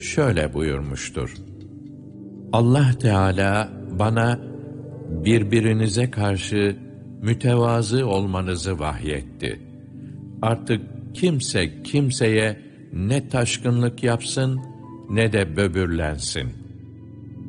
şöyle buyurmuştur: Allah Teala bana birbirinize karşı mütevazı olmanızı vahyetti. Artık kimse kimseye ne taşkınlık yapsın ne de böbürlensin.